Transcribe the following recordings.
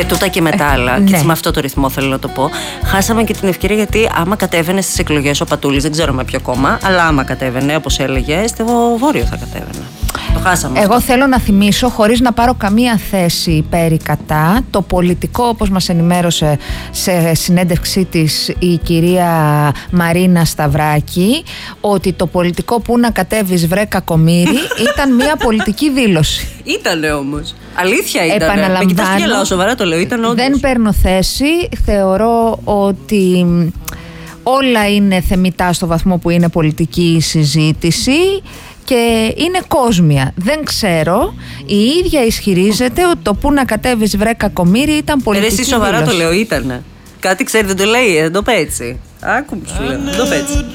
Με τούτα και με τα άλλα, και με αυτό το ρυθμό θέλω να το πω, χάσαμε και την ευκαιρία, γιατί άμα κατέβαινε στις εκλογές ο Πατούλης, δεν ξέρω με ποιο κόμμα, αλλά άμα κατέβαινε, όπως έλεγε, στο Βόρειο θα κατέβαινε. Το χάσαμε. Εγώ θέλω να θυμίσω, χωρίς να πάρω καμία θέση υπέρ ή κατά, το πολιτικό, όπως μας ενημέρωσε σε συνέντευξή της η κυρία Μαρίνα Σταυράκη, ότι το πολιτικό που να κατέβεις βρε κακομοίρη ήταν μια πολιτική δήλωση. Ήτανε όμως. Αλήθεια ήταν. Επαναλαμβάνω. Με κοιτάς γελάω, σοβαρά το λέω. Ήταν όντως. Δεν παίρνω θέση. Θεωρώ ότι όλα είναι θεμιτά στο βαθμό που είναι πολιτική συζήτηση και είναι κόσμια. Δεν ξέρω. Η ίδια ισχυρίζεται ότι το που να κατέβεις βρε κακομοίρη ήταν πολιτική εσύ σοβαρά δήλωση. το λέω, ήτανε. Κάτι ξέρει, δεν το λέει, δεν το πει έτσι. Άκου που σου λέω, δεν το πει έτσι.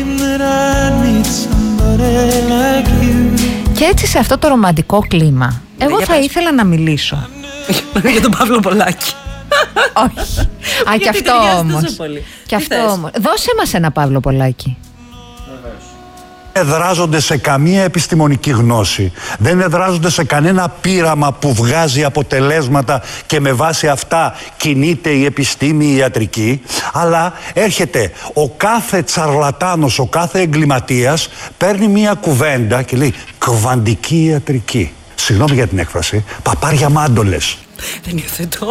Και έτσι σε αυτό το ρομαντικό κλίμα, εγώ θα ήθελα να μιλήσω. Για τον Παύλο Πολάκη. Όχι. Α, και αυτό όμως. Και αυτό όμως. Δώσε μας ένα Παύλο Πολάκη. Εδράζονται σε καμία επιστημονική γνώση, δεν εδράζονται σε κανένα πείραμα που βγάζει αποτελέσματα και με βάση αυτά κινείται η επιστήμη, η ιατρική, αλλά έρχεται ο κάθε τσαρλατάνος, ο κάθε εγκληματίας, παίρνει μία κουβέντα και λέει κβαντική ιατρική. Συγγνώμη για την έκφραση, παπάρια μάντολες. Δεν υιοθετώ.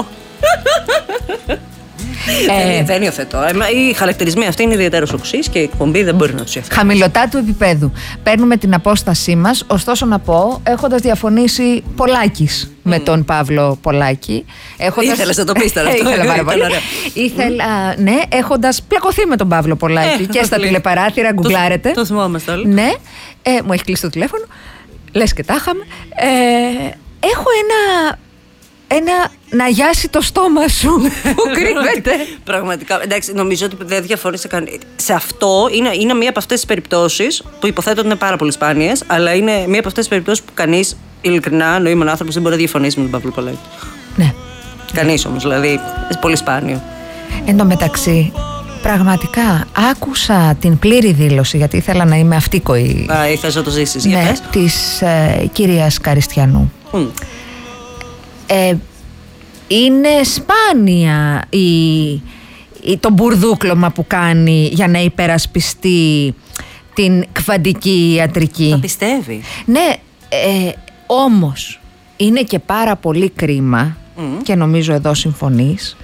Δεν υιοθετώ. Οι χαρακτηρισμοί αυτοί είναι ιδιαίτερως οξύς και η εκπομπή δεν μπορεί να τους υιοθετεί. Χαμηλωτά του επίπεδου. Παίρνουμε την απόστασή μας. Ωστόσο να πω, έχοντας διαφωνήσει Πολάκης με τον Παύλο Πολάκη. Ήθελες να το πεις τώρα αυτό. Ήθελα πάρα πολύ. Ήθελα, ναι, έχοντας πλακωθεί με τον Παύλο Πολάκη και στα τηλεπαράθυρα, γκουγκλάρετε. Το θυμόμαστε όλοι. Ναι, μου έχει κλείσει το τηλέφωνο. Λες και τα είχαμε. Έχω ένα να γιάσει το στόμα σου που κρύβεται. Πραγματικά. Εντάξει, νομίζω ότι δεν διαφωνεί σε κανένα. Σε αυτό είναι μία από αυτές τις περιπτώσεις που υποθέτω ότι είναι πάρα πολύ σπάνιες, αλλά είναι μία από αυτές τις περιπτώσεις που κανείς ειλικρινά, νοήμων άνθρωπος, δεν μπορεί να διαφωνήσει με τον Παύλο Πολάκη. Ναι. Κανείς όμως, δηλαδή. Είναι πολύ σπάνιο. Εν τω μεταξύ, πραγματικά άκουσα την πλήρη δήλωση, γιατί ήθελα να είμαι αυτίκοη. Ήθελες να το ζήσεις, ναι, για πες. της κυρίας Καριστιανού. Είναι σπάνια το μπουρδούκλωμα που κάνει για να υπερασπιστεί την κβαντική ιατρική. Το πιστεύει. Ναι, όμως είναι και πάρα πολύ κρίμα, και νομίζω εδώ συμφωνείς,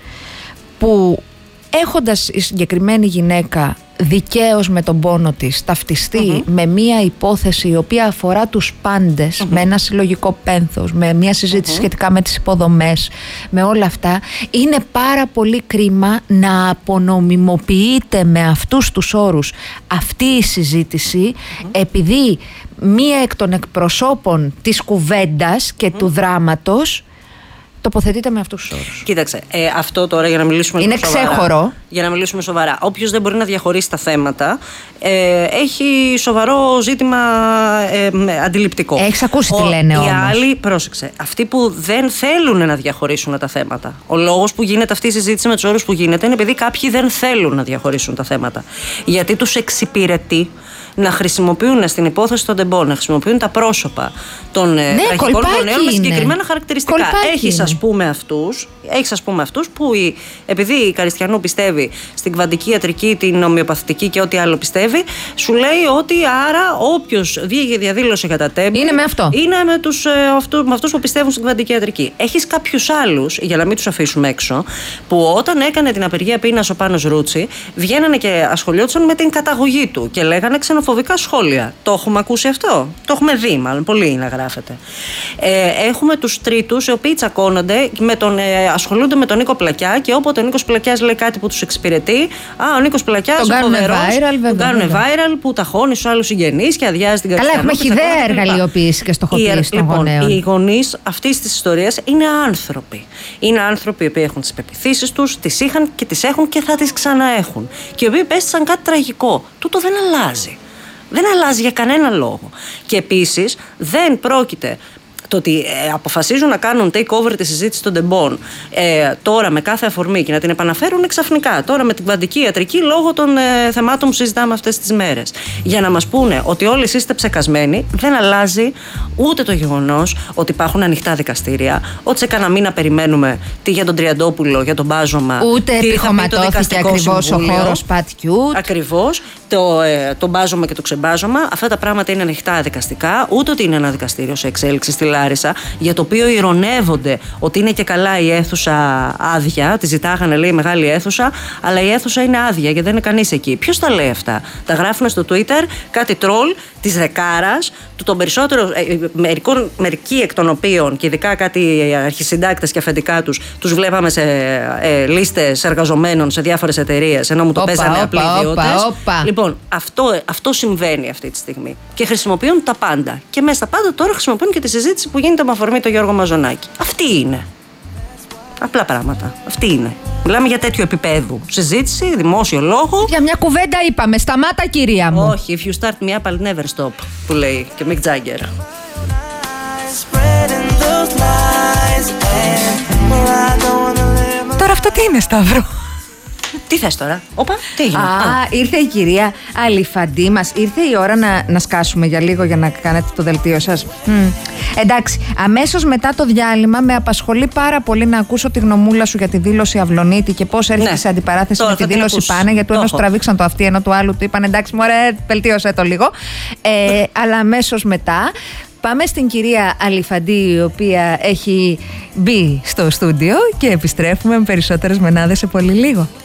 που έχοντας η συγκεκριμένη γυναίκα δικαίως με τον πόνο της ταυτιστεί με μία υπόθεση η οποία αφορά τους πάντες, με ένα συλλογικό πένθος, με μία συζήτηση σχετικά με τις υποδομές, με όλα αυτά, είναι πάρα πολύ κρίμα να απονομιμοποιείται με αυτούς τους όρους αυτή η συζήτηση, επειδή μία εκ των εκπροσώπων της κουβέντας και του δράματος τοποθετείται με αυτούς τους όρους. Κοίταξε, αυτό τώρα για να μιλήσουμε είναι σοβαρά. Ξέχωρο. Για να μιλήσουμε σοβαρά. Όποιος δεν μπορεί να διαχωρίσει τα θέματα, έχει σοβαρό ζήτημα αντιληπτικό. Έχεις ακούσει τι λένε όμως. Οι άλλοι, πρόσεξε, αυτοί που δεν θέλουν να διαχωρίσουν τα θέματα. Ο λόγος που γίνεται αυτή η συζήτηση με τους όρους που γίνεται είναι επειδή κάποιοι δεν θέλουν να διαχωρίσουν τα θέματα. Γιατί τους εξυπηρετεί να χρησιμοποιούν στην υπόθεση των τεμπών, να χρησιμοποιούν τα πρόσωπα των αρχικών γονέων με συγκεκριμένα χαρακτηριστικά. Έχεις ας πούμε αυτούς που επειδή η Καριστιανού πιστεύει στην κβαντική ιατρική, την ομοιοπαθητική και ό,τι άλλο πιστεύει, σου λέει ότι άρα όποιος βγήκε διαδήλωσε κατά τέμπη είναι με αυτό. Είναι με αυτούς που πιστεύουν στην κβαντική ιατρική. Έχεις κάποιους άλλους, για να μην τους αφήσουμε έξω, που όταν έκανε την απεργία πείνας ο Πάνος Ρούτσι, βγαίνανε και ασχολιόντουσαν με την καταγωγή του και λέγανε ξενοφοβικά σχόλια. Το έχουμε ακούσει αυτό? Το έχουμε δει, μάλλον. Πολύ να γράφεται. Έχουμε τους τρίτους, οι οποίοι τσακώνονται, ασχολούνται με τον Νίκο Πλακιά και όποτε ο Νίκος Πλακιάς λέει κάτι που τους εξυπηρετεί, ο Νίκος Πλακιάς τον κάνουν viral, που ταχώνει στους άλλους συγγενείς και αδειάζει την Καριστιανού. Καλά, έχουμε χυδαία εργαλειοποίηση και στοχοποίηση των γονέων. Οι γονείς αυτής της ιστορίας είναι άνθρωποι. Είναι άνθρωποι οι οποίοι έχουν τις πεποιθήσεις τους, τις είχαν και τις έχουν και θα τις ξαναέχουν. Και οι οποίοι πέστησαν κάτι τραγικό. Τούτο δεν αλλάζει. Δεν αλλάζει για κανένα λόγο. Και επίσης δεν πρόκειται. το ότι αποφασίζουν να κάνουν take over τη συζήτηση των τεμπών τώρα με κάθε αφορμή και να την επαναφέρουν ξαφνικά, τώρα με την κβαντική ιατρική λόγω των θεμάτων που συζητάμε αυτές τις μέρες, για να μας πούνε ότι όλοι εσείς είστε ψεκασμένοι, δεν αλλάζει ούτε το γεγονός ότι υπάρχουν ανοιχτά δικαστήρια, ότι σε κανένα μήνα περιμένουμε τι για τον Τριαντόπουλο, για τον Μπάζωμα. Ούτε επιχωματώθηκε ακριβώς ο χώρος Πατκιούτ. Ακριβώς. Το Μπάζωμα και το Ξεμπάζωμα. Αυτά τα πράγματα είναι ανοιχτά δικαστικά. Ούτε ότι είναι ένα δικαστήριο σε εξέλιξη στη Λάρισα, για το οποίο ειρωνεύονται ότι είναι και καλά η αίθουσα άδεια. Τη ζητάγανε, λέει, μεγάλη αίθουσα, αλλά η αίθουσα είναι άδεια γιατί δεν είναι κανείς εκεί. Ποιος τα λέει αυτά? Τα γράφουν στο Twitter κάτι τρόλ της Δεκάρας, των περισσότερων, μερικοί εκ των οποίων, και ειδικά κάτι αρχισυντάκτες και αφεντικά τους βλέπαμε σε λίστες εργαζομένων σε διάφορες εταιρείες, ενώ μου το παίζανε απλοί ιδιώτες. Λοιπόν, αυτό συμβαίνει αυτή τη στιγμή. Και χρησιμοποιούν τα πάντα. Και μέσα στα πάντα τώρα χρησιμοποιούν και τη συζήτηση που γίνεται με αφορμή τον Γιώργο Μαζονάκη. Αυτή είναι. Απλά πράγματα. Αυτή είναι. Μιλάμε για τέτοιο επίπεδο συζήτηση, δημόσιο λόγο. Για μια κουβέντα είπαμε. Σταμάτα, κυρία μου. Όχι, if you start me up, I'll never stop, που λέει και Mick Jagger. Τώρα αυτό τι είναι, Σταύρο? Τι θες τώρα? Όπα, τι έγινε? Ήρθε η κυρία Αλιφαντή μας. Ήρθε η ώρα να σκάσουμε για λίγο για να κάνετε το δελτίο σας. Εντάξει, αμέσως μετά το διάλειμμα με απασχολεί πάρα πολύ να ακούσω τη γνωμούλα σου για τη δήλωση Αυλονίτη και πώς έρχεται σε αντιπαράθεση τώρα με τη δήλωση Πάνε, γιατί του ενός τραβήξαν το αυτί ενώ του άλλου του είπαν εντάξει μωρέ, βελτίωσε το λίγο. Αλλά αμέσως μετά πάμε στην κυρία Αλιφαντή, η οποία έχει μπει στο στούντιο, και επιστρέφουμε με περισσότερες μενάδες σε πολύ λίγο.